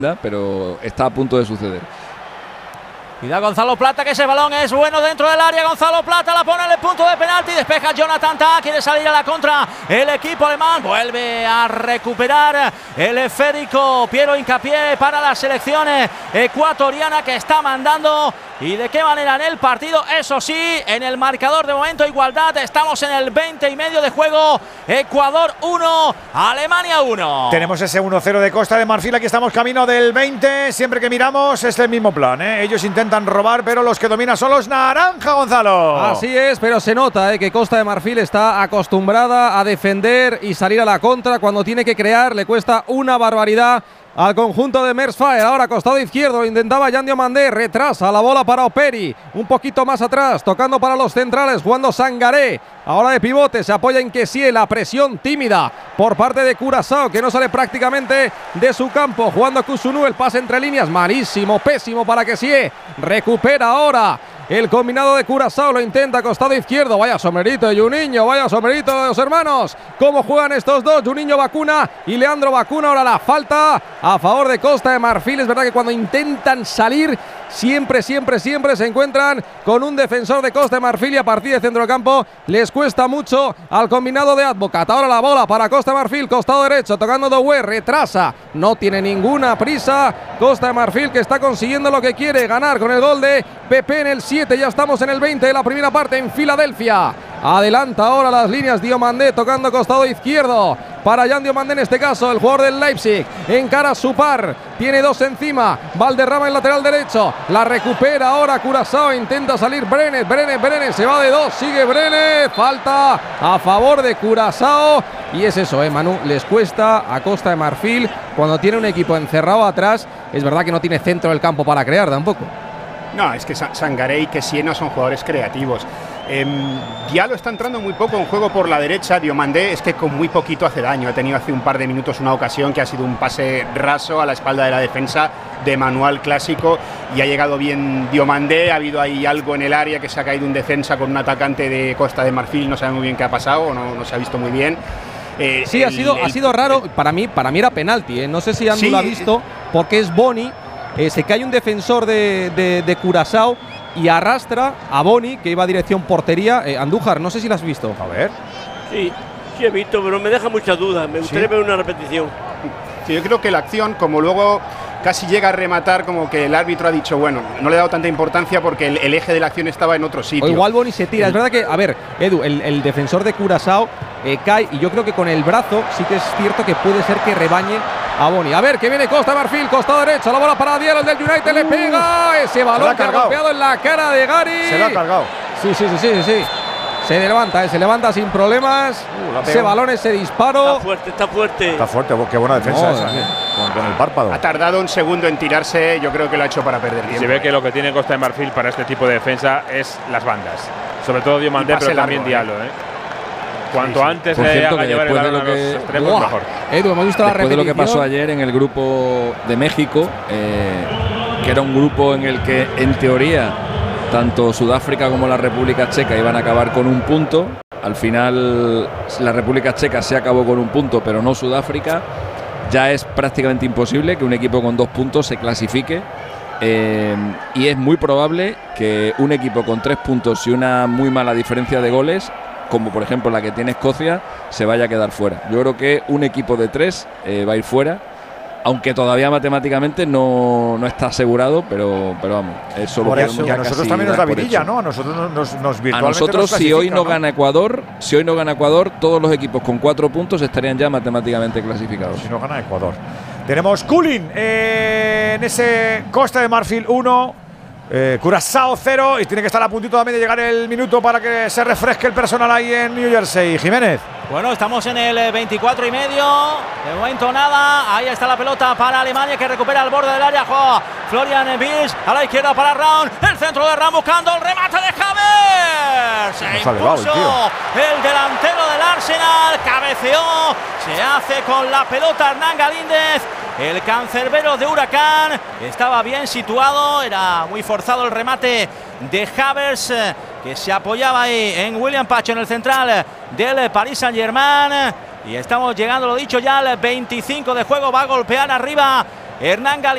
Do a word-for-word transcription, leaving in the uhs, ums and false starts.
pero está a punto de suceder. Cuidado Gonzalo Plata, que ese balón es bueno dentro del área. Gonzalo Plata la pone en el punto de penalti. Despeja Jonathan Tah, quiere salir a la contra. El equipo alemán vuelve a recuperar el esférico. Piero Hincapié para la selección ecuatoriana, que está mandando. ¿Y de qué manera en el partido? Eso sí, en el marcador de momento igualdad. Estamos en el veinte y medio de juego. Ecuador uno, Alemania uno. Tenemos ese uno cero de Costa de Marfil. Aquí estamos camino del veinte. Siempre que miramos es el mismo plan, ¿eh? Ellos intentan robar, pero los que dominan son los naranja, Gonzalo. Así es, pero se nota ¿eh? que Costa de Marfil está acostumbrada a defender y salir a la contra. Cuando tiene que crear le cuesta una barbaridad al conjunto de Mersfire. Ahora costado izquierdo, intentaba Yan Diomandé, retrasa la bola para Operi, un poquito más atrás, tocando para los centrales, jugando Sangaré. Ahora de pivote, se apoya en Kessie, la presión tímida por parte de Curazao, que no sale prácticamente de su campo, jugando Kusunu, el pase entre líneas, malísimo, pésimo para Kessie. Recupera ahora el combinado de Curazao, lo intenta costado izquierdo. Vaya sombrerito de Juninho, vaya sombrerito de los hermanos. ¿Cómo juegan estos dos? Juninho Bacuna y Leandro Bacuna. Ahora la falta a favor de Costa de Marfil. Es verdad que cuando intentan salir, siempre, siempre, siempre se encuentran con un defensor de Costa de Marfil, y a partir de centro del campo les cuesta mucho al combinado de Advocat. Ahora la bola para Costa de Marfil, costado derecho, tocando Doué, retrasa, no tiene ninguna prisa Costa de Marfil, que está consiguiendo lo que quiere, ganar con el gol de Pepe en el siete. Ya estamos en el veinte de la primera parte en Filadelfia. Adelanta ahora las líneas Diomandé, tocando costado izquierdo para Yan Diomandé, en este caso el jugador del Leipzig. Encara su par, tiene dos encima. Valderrama en lateral derecho, la recupera ahora Curazao, intenta salir Brenes, Brenes, Brenes, se va de dos, sigue Brenes, falta a favor de Curazao. Y es eso, eh, Manu, les cuesta a Costa de Marfil cuando tiene un equipo encerrado atrás. Es verdad que no tiene centro del campo para crear tampoco. No, es que Sangaré y Kessie no son jugadores creativos. Eh, Diallo está entrando muy poco en juego por la derecha. Diomandé es que con muy poquito hace daño. Ha tenido hace un par de minutos una ocasión que ha sido un pase raso a la espalda de la defensa de manual clásico, y ha llegado bien Diomandé. Ha habido ahí algo en el área, que se ha caído un defensa con un atacante de Costa de Marfil. No sabe muy bien qué ha pasado, no, no se ha visto muy bien. Eh, sí, el, ha, sido, el, ha sido raro. Para mí, para mí era penalti, ¿eh? No sé si Andu sí, lo ha visto, porque es Boni. Eh, se cae un defensor de, de, de Curazao y arrastra a Boni, que iba a dirección portería. eh, Andújar, no sé si lo has visto. A ver. Sí, sí he visto, pero me deja muchas dudas. Me gustaría ¿Sí? ver una repetición. Sí, yo creo que la acción, como luego casi llega a rematar, como que el árbitro ha dicho, bueno, no le he dado tanta importancia porque el, el eje de la acción estaba en otro sitio. O igual Boni se tira. El, es verdad que, a ver, Edu, el, el defensor de Curazao eh, cae, y yo creo que con el brazo sí que es cierto que puede ser que rebañe a Boni. A ver, que viene Costa de Marfil, costado derecho, la bola para Diallo, el del United, uh, le pega ese balón que ha golpeado en la cara de Gary. Se lo ha cargado. Sí, sí, sí, sí, sí. Se levanta, eh, se levanta sin problemas. Uh, ese balón, ese disparo. Está fuerte, está fuerte. Está fuerte, qué buena defensa no, esa, ¿eh? con, con el párpado. Ha tardado un segundo en tirarse, yo creo que lo ha hecho para perder tiempo. Se ve que lo que tiene Costa de Marfil para este tipo de defensa es las bandas. Sobre todo Diomandé, pero también Diallo, ¿eh? Cuanto sí, sí. antes Por le cierto, haga que llevar el balón a los que, extremos, ¡buah! mejor. Edu, hemos visto la Después repetición. de lo que pasó ayer en el grupo de México, eh, que era un grupo en el que, en teoría, tanto Sudáfrica como la República Checa iban a acabar con un punto. Al final, la República Checa se acabó con un punto, pero no Sudáfrica. Ya es prácticamente imposible que un equipo con dos puntos se clasifique. Eh, y es muy probable que un equipo con tres puntos y una muy mala diferencia de goles, como por ejemplo la que tiene Escocia, se vaya a quedar fuera. Yo creo que un equipo de tres eh, va a ir fuera, aunque todavía matemáticamente no, no está asegurado, pero, pero vamos, eso por lo eso, que a nosotros también nos da vidilla, ¿no? A nosotros nos, nos virtualmente A nosotros, nos si hoy no, ¿no? gana Ecuador, si hoy no gana Ecuador, todos los equipos con cuatro puntos estarían ya matemáticamente clasificados. Si no gana Ecuador. Tenemos Kulin eh, en ese Costa de Marfil uno. Eh, Curazao cero, y tiene que estar a puntito también de llegar el minuto para que se refresque el personal ahí en New Jersey. Jiménez. Bueno, estamos en el veinticuatro y medio. De momento nada. Ahí está la pelota para Alemania, que recupera el borde del área. Juega Florian Wirtz a la izquierda para Raun. El centro de Raun buscando el remate de Havertz. Se impuso el delantero del Arsenal. Cabeceó. Se hace con la pelota Hernán Galíndez. El cancerbero de Huracán estaba bien situado, era muy forzado el remate de Havertz, que se apoyaba ahí en William Pacho, en el central del Paris Saint-Germain. Y estamos llegando, lo dicho, ya al veinticinco de juego. Va a golpear arriba Hernán Galíndez.